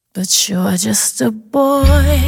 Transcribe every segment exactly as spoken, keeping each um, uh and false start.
But you're just a boy.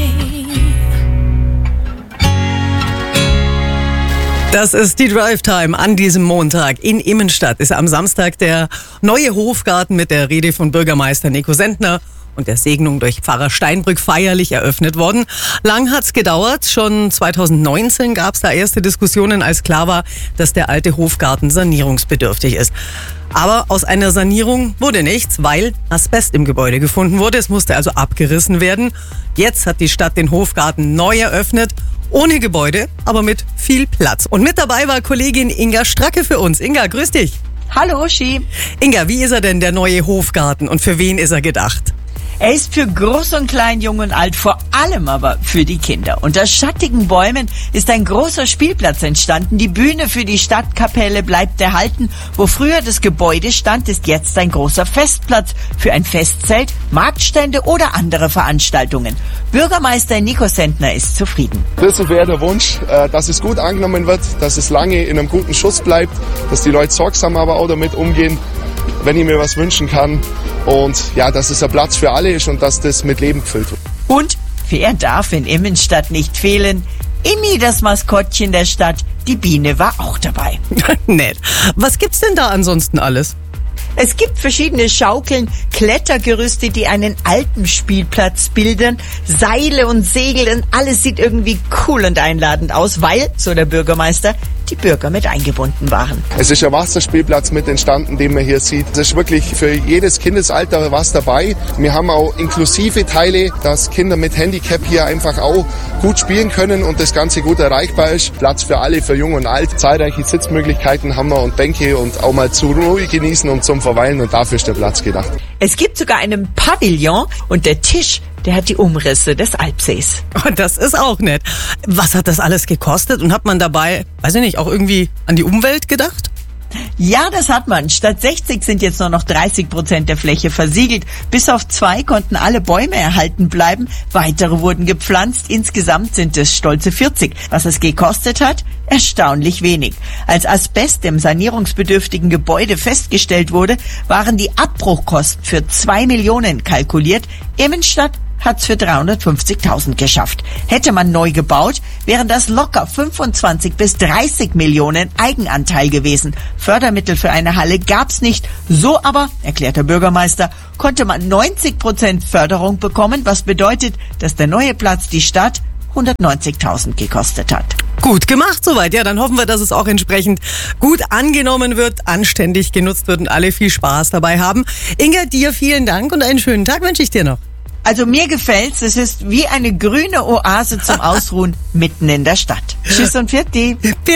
Das ist die Drive-Time an diesem Montag. In Immenstadt ist am Samstag der neue Hofgarten mit der Rede von Bürgermeister Nico Sendner und der Segnung durch Pfarrer Steinbrück feierlich eröffnet worden. Lang hat's gedauert. Schon zweitausendneunzehn gab's da erste Diskussionen, als klar war, dass der alte Hofgarten sanierungsbedürftig ist. Aber aus einer Sanierung wurde nichts, weil Asbest im Gebäude gefunden wurde. Es musste also abgerissen werden. Jetzt hat die Stadt den Hofgarten neu eröffnet. Ohne Gebäude, aber mit viel Platz. Und mit dabei war Kollegin Inga Stracke für uns. Inga, grüß dich. Hallo, Uschi. Inga, wie ist er denn, der neue Hofgarten, und für wen ist er gedacht? Er ist für Groß und Klein, Jung und Alt, vor allem aber für die Kinder. Unter schattigen Bäumen ist ein großer Spielplatz entstanden. Die Bühne für die Stadtkapelle bleibt erhalten. Wo früher das Gebäude stand, ist jetzt ein großer Festplatz für ein Festzelt, Marktstände oder andere Veranstaltungen. Bürgermeister Nico Sendner ist zufrieden. Das wäre der Wunsch, dass es gut angenommen wird, dass es lange in einem guten Schuss bleibt, dass die Leute sorgsam aber auch damit umgehen, wenn ich mir was wünschen kann. Und ja, dass es ein Platz für alle ist und dass das mit Leben gefüllt wird. Und wer darf in Immenstadt nicht fehlen? Immi, das Maskottchen der Stadt. Die Biene war auch dabei. Nett. Was gibt's denn da ansonsten alles? Es gibt verschiedene Schaukeln, Klettergerüste, die einen alten Spielplatz bilden, Seile und Segel, und alles sieht irgendwie cool und einladend aus, weil, so der Bürgermeister, die Bürger mit eingebunden waren. Es ist ein Wasserspielplatz mit entstanden, den man hier sieht. Es ist wirklich für jedes Kindesalter was dabei. Wir haben auch inklusive Teile, dass Kinder mit Handicap hier einfach auch gut spielen können und das Ganze gut erreichbar ist. Platz für alle, für Jung und Alt. Zahlreiche Sitzmöglichkeiten haben wir und Bänke und auch mal zur Ruhe genießen und zum Verweilen, und dafür ist der Platz gedacht. Es gibt sogar einen Pavillon und der Tisch, der hat die Umrisse des Alpsees. Und das ist auch nett. Was hat das alles gekostet, und hat man dabei, weiß ich nicht, auch irgendwie an die Umwelt gedacht? Ja, das hat man. Statt sechzig sind jetzt nur noch dreißig Prozent der Fläche versiegelt. Bis auf zwei konnten alle Bäume erhalten bleiben. Weitere wurden gepflanzt. Insgesamt sind es stolze vierzig. Was es gekostet hat? Erstaunlich wenig. Als Asbest im sanierungsbedürftigen Gebäude festgestellt wurde, waren die Abbruchkosten für zwei Millionen kalkuliert. Immenstadt hat's für dreihundertfünfzigtausend geschafft. Hätte man neu gebaut, wären das locker fünfundzwanzig bis dreißig Millionen Eigenanteil gewesen. Fördermittel für eine Halle gab's nicht. So aber, erklärt der Bürgermeister, konnte man neunzig Prozent Förderung bekommen, was bedeutet, dass der neue Platz die Stadt hundertneunzigtausend gekostet hat. Gut gemacht soweit. Ja, dann hoffen wir, dass es auch entsprechend gut angenommen wird, anständig genutzt wird und alle viel Spaß dabei haben. Inga, dir vielen Dank und einen schönen Tag wünsche ich dir noch. Also mir gefällt's, es ist wie eine grüne Oase zum Ausruhen mitten in der Stadt. Tschüss und Pfiat.